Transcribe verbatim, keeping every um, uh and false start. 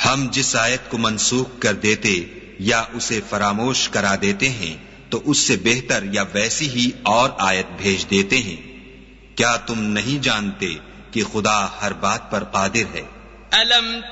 हम जिस आयत को मनसूख कर देते या उसे फरामोश करा देते हैं तो उससे बेहतर या वैसी ही और आयत भेज देते हैं। क्या तुम नहीं जानते कि खुदा हर बात पर कादिर है? अलम